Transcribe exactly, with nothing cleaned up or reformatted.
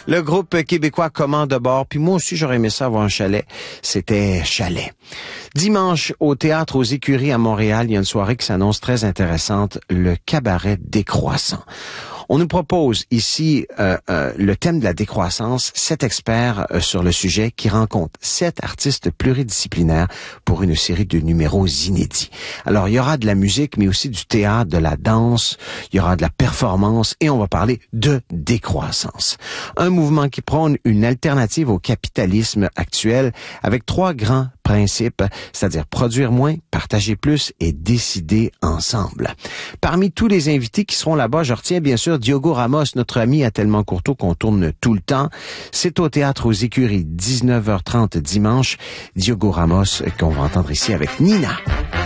Le groupe québécois Commande de bord, puis moi aussi j'aurais aimé ça avoir un chalet, c'était Chalet. Dimanche, au Théâtre aux Écuries à Montréal, il y a une soirée qui s'annonce très intéressante, le cabaret décroissant. On nous propose ici euh, euh, le thème de la décroissance, sept experts euh, sur le sujet qui rencontrent sept artistes pluridisciplinaires pour une série de numéros inédits. Alors, il y aura de la musique, mais aussi du théâtre, de la danse, il y aura de la performance et on va parler de décroissance. Un mouvement qui prône une alternative au capitalisme actuel avec trois grands principes, c'est-à-dire produire moins, partager plus et décider ensemble. Parmi tous les invités qui seront là-bas, je retiens bien sûr Diogo Ramos, notre ami à Tellement Courteau qu'on tourne tout le temps. C'est au Théâtre aux Écuries, dix-neuf heures trente dimanche. Diogo Ramos qu'on va entendre ici avec Nina.